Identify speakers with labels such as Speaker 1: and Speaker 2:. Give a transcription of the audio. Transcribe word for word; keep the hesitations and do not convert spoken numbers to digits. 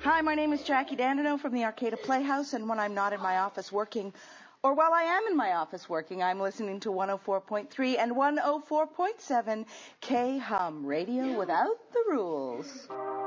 Speaker 1: Hi, my name is Jackie Dandino from the Arcata Playhouse, and when I'm not in my office working, or while I am in my office working, I'm listening to one oh four point three and one oh four point seven K-Hum, radio without the rules.